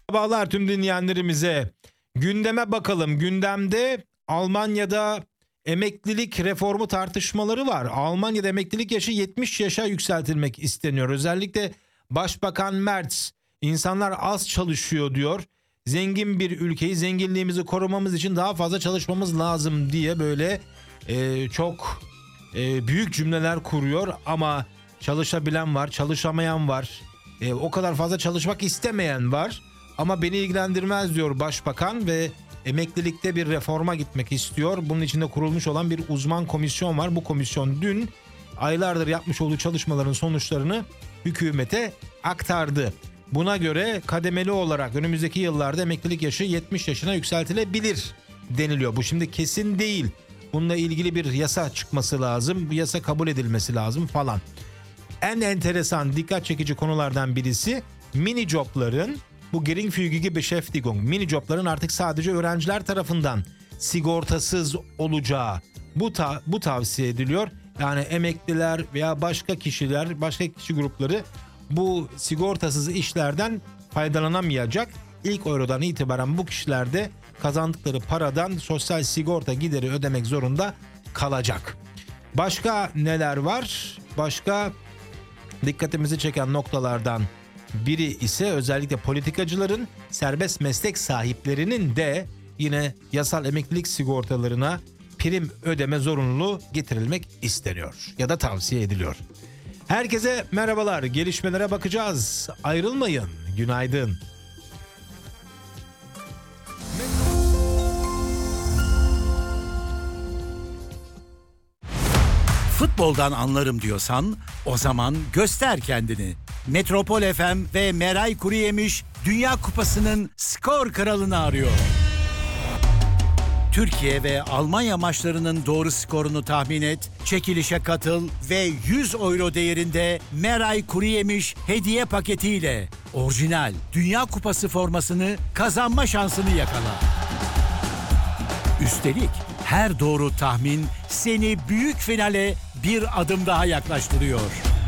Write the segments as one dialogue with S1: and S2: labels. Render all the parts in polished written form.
S1: Merhabalar tüm dinleyenlerimize. Gündeme bakalım. Gündemde Almanya'da emeklilik reformu tartışmaları var. Almanya'da emeklilik yaşı 70 yaşa yükseltilmek isteniyor. Özellikle Başbakan Merz, insanlar az çalışıyor diyor. Zengin bir ülkeyi, zenginliğimizi korumamız için daha fazla çalışmamız lazım diye böyle çok büyük cümleler kuruyor. Ama çalışabilen var, çalışamayan var. O kadar fazla çalışmak istemeyen var. Ama beni ilgilendirmez diyor başbakan ve emeklilikte bir reforma gitmek istiyor. Bunun içinde kurulmuş olan bir uzman komisyon var. Bu komisyon dün aylardır yapmış olduğu çalışmaların sonuçlarını hükümete aktardı. Buna göre kademeli olarak önümüzdeki yıllarda emeklilik yaşı 70 yaşına yükseltilebilir deniliyor. Bu şimdi kesin değil. Bununla ilgili bir yasa çıkması lazım. Bu yasa kabul edilmesi lazım falan. En enteresan, dikkat çekici konulardan birisi mini jobların, bu geringfügige Beschäftigung, mini jobların artık sadece öğrenciler tarafından sigortasız olacağı bu tavsiye ediliyor. Yani emekliler veya başka kişiler, başka kişi grupları bu sigortasız işlerden faydalanamayacak. İlk eurodan itibaren bu kişiler de kazandıkları paradan sosyal sigorta gideri ödemek zorunda kalacak. Başka neler var? Başka dikkatimizi çeken noktalardan biri ise özellikle politikacıların, serbest meslek sahiplerinin de yine yasal emeklilik sigortalarına prim ödeme zorunluluğu getirilmek isteniyor ya da tavsiye ediliyor. Herkese merhabalar, gelişmelere bakacağız. Ayrılmayın, günaydın.
S2: Futboldan anlarım diyorsan o zaman göster kendini. Metropol FM ve Meray Kuruyemiş Dünya Kupası'nın skor kralını arıyor. Türkiye ve Almanya maçlarının doğru skorunu tahmin et, çekilişe katıl ve 100 euro değerinde Meray Kuruyemiş hediye paketiyle orijinal Dünya Kupası formasını kazanma şansını yakala. Üstelik her doğru tahmin seni büyük finale bir adım daha yaklaştırıyor.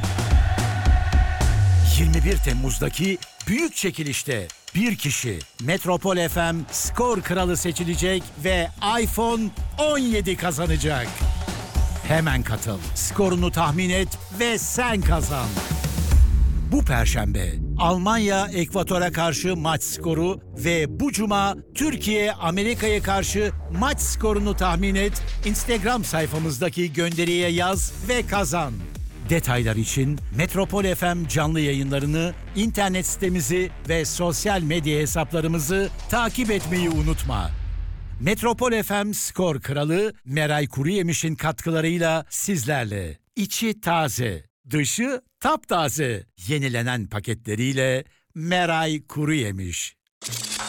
S2: 21 Temmuz'daki büyük çekilişte bir kişi Metropol FM skor kralı seçilecek ve iPhone 17 kazanacak. Hemen katıl, skorunu tahmin et ve sen kazan. Bu Perşembe Almanya Ekvator'a karşı maç skoru ve bu Cuma Türkiye Amerika'ya karşı maç skorunu tahmin et. Instagram sayfamızdaki gönderiye yaz ve kazan. Detaylar için Metropol FM canlı yayınlarını, internet sitemizi ve sosyal medya hesaplarımızı takip etmeyi unutma. Metropol FM skor kralı Meray Kuruyemiş'in katkılarıyla sizlerle. İçi taze, dışı taptaze. Yenilenen paketleriyle Meray Kuruyemiş.